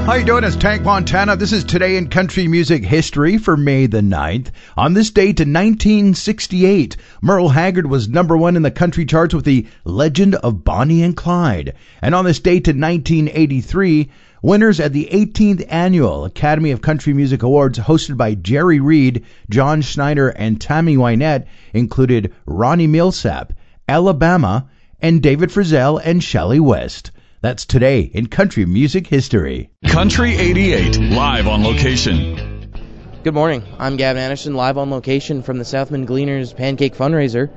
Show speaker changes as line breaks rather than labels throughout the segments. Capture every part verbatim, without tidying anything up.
How you doing? It's Tank Montana. This is Today in Country Music History for May the ninth. On this date in nineteen sixty-eight, Merle Haggard was number one in the country charts with the Legend of Bonnie and Clyde. And on this date in nineteen eighty-three, winners at the eighteenth Annual Academy of Country Music Awards hosted by Jerry Reed, John Schneider, and Tammy Wynette included Ronnie Millsap, Alabama, and David Frizzell and Shelley West. That's Today in Country Music History.
Country eighty-eight, live on location.
Good morning. I'm Gavin Anderson, live on location from the Southman Gleaners Pancake Fundraiser.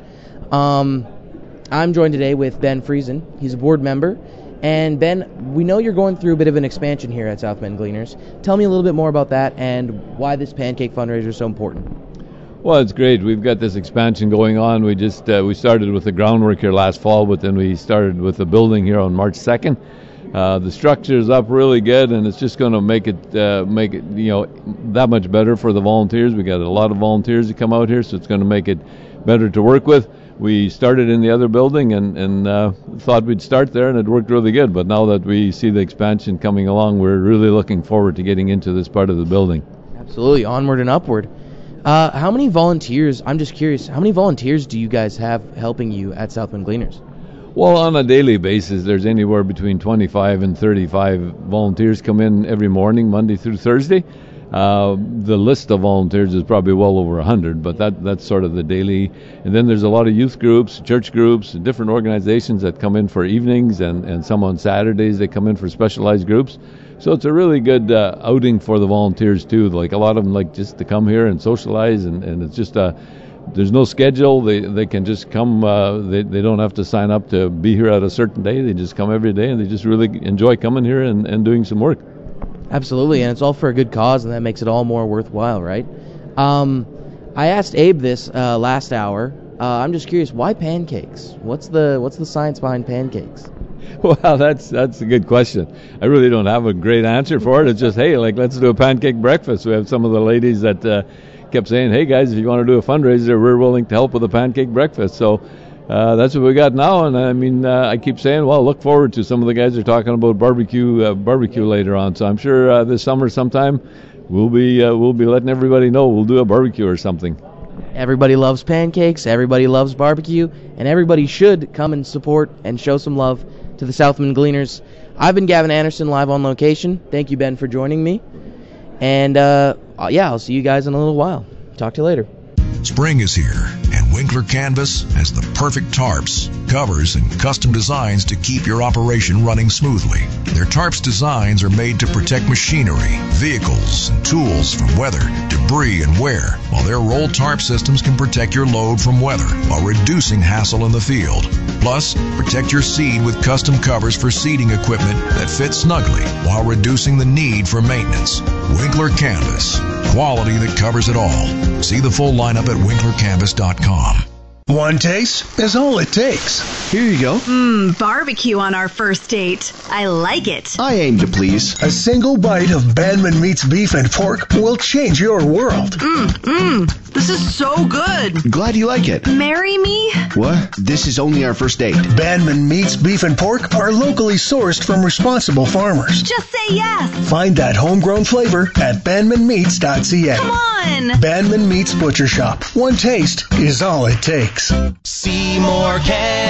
Um, I'm joined today with Ben Friesen. He's a board member. And Ben, we know you're going through a bit of an expansion here at Southman Gleaners. Tell me a little bit more about that and why this Pancake Fundraiser is so important.
Well, it's great. We've got this expansion going on. We just uh, we started with the groundwork here last fall, but then we started with the building here on March second. Uh, the structure is up really good, and it's just going to make it uh, make it you know that much better for the volunteers. We got a lot of volunteers that come out here, so it's going to make it better to work with. We started in the other building and and uh, thought we'd start there, and it worked really good. But now that we see the expansion coming along, we're really looking forward to getting into this part of the building.
Absolutely, onward and upward. Uh, how many volunteers, I'm just curious, how many volunteers do you guys have helping you at Southman Gleaners?
Well, on a daily basis, there's anywhere between twenty-five and thirty-five volunteers come in every morning, Monday through Thursday. Uh, the list of volunteers is probably well over one hundred, but that that's sort of the daily. And then there's a lot of youth groups, church groups, different organizations that come in for evenings, and, and some on Saturdays they come in for specialized groups. So it's a really good uh, outing for the volunteers too. Like a lot of them like just to come here and socialize, and, and it's just a, there's no schedule. They they can just come. Uh, they they don't have to sign up to be here at a certain day. They just come every day, and they just really enjoy coming here and, and doing some work.
Absolutely, and it's all for a good cause, and that makes it all more worthwhile, right? Um, I asked Abe this uh, last hour. Uh, I'm just curious, why pancakes? What's the what's the science behind pancakes?
Well, that's that's a good question. I really don't have a great answer for it. It's just, hey, like, let's do a pancake breakfast. We have some of the ladies that uh, kept saying, hey, guys, if you want to do a fundraiser, we're willing to help with a pancake breakfast. So uh, that's what we got now. And, I mean, uh, I keep saying, well, look forward to some of the guys are talking about barbecue uh, barbecue later on. So I'm sure uh, this summer sometime we'll be uh, we'll be letting everybody know we'll do a barbecue or something.
Everybody loves pancakes, everybody loves barbecue, and everybody should come and support and show some love to the Southman Gleaners. I've been Gavin Anderson, live on location. Thank you, Ben, for joining me. And, uh, yeah, I'll see you guys in a little while. Talk to you later.
Spring is here, and Winkler Canvas has the perfect tarps, covers, and custom designs to keep your operation running smoothly. Their tarps designs are made to protect machinery, vehicles, and tools from weather, debris, and wear, while their roll tarp systems can protect your load from weather while reducing hassle in the field. Plus, protect your seed with custom covers for seeding equipment that fit snugly while reducing the need for maintenance. Winkler Canvas, quality that covers it all. See the full lineup at winkler canvas dot com.
One taste is all it takes.
Here you go.
Mmm, barbecue on our first date. I like it.
I aim to please.
A single bite of Bandman Meats Beef and Pork will change your world.
Mmm, mmm, this is so good.
Glad you like it.
Marry me?
What? This is only our first date.
Bandman Meats Beef and Pork are locally sourced from responsible farmers.
Just say yes.
Find that homegrown flavor at bandman meats dot c a.
Come on.
Bandman Meats Butcher Shop. One taste is all it takes.
Seymour,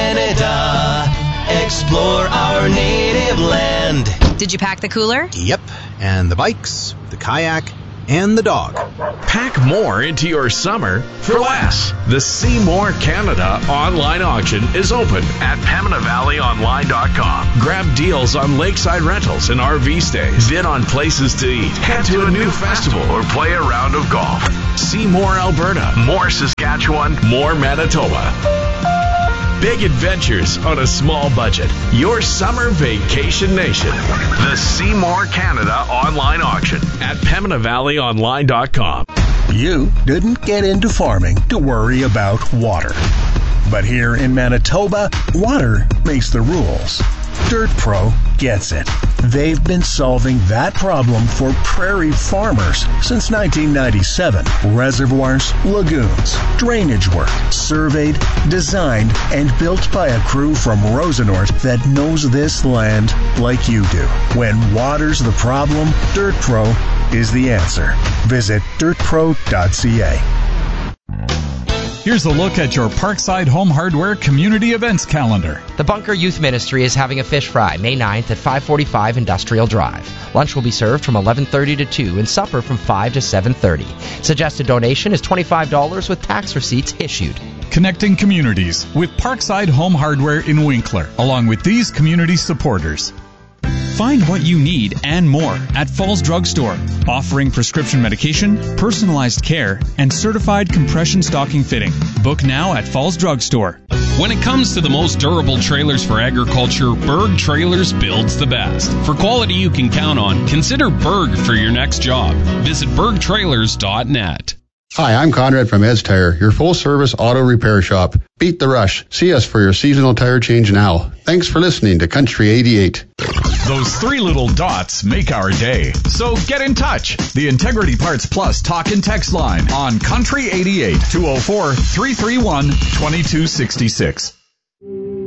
Canada. Explore our native land.
Did you pack the cooler?
Yep, and the bikes, the kayak, and the dog.
Pack more into your summer for less. The Seymour Canada online auction is open at pembina valley online dot com. Grab deals on lakeside rentals and R V stays. Bid on places to eat. Head to a new festival or play a round of golf. See more Alberta, more Saskatchewan, more Manitoba. Big adventures on a small budget. Your summer vacation nation. The Seymour Canada online auction at pembina valley online dot com.
You didn't get into farming to worry about water. But here in Manitoba, water makes the rules. Dirt Pro gets it. They've been solving that problem for prairie farmers since nineteen ninety-seven. Reservoirs, lagoons, drainage work, surveyed, designed, and built by a crew from Rosenort that knows this land like you do. When water's the problem, Dirt Pro is the answer. Visit dirt pro dot c a.
Here's a look at your Parkside Home Hardware community events calendar.
The Bunker Youth Ministry is having a fish fry May ninth at five forty-five Industrial Drive. Lunch will be served from eleven thirty to two and supper from five to seven thirty. Suggested donation is twenty-five dollars with tax receipts issued.
Connecting communities with Parkside Home Hardware in Winkler, along with these community supporters. Find what you need and more at Falls Drug Store, offering prescription medication, personalized care, and certified compression stocking fitting. Book now at Falls Drug Store.
When it comes to the most durable trailers for agriculture, Berg Trailers builds the best. For quality you can count on, consider Berg for your next job. Visit berg trailers dot net.
Hi, I'm Conrad from Ed's Tire, your full-service auto repair shop. Beat the rush. See us for your seasonal tire change now. Thanks for listening to Country eighty-eight.
Those three little dots make our day. So get in touch. The Integrity Parts Plus talk and text line on Country eighty-eight, two oh four, three three one, two two six six.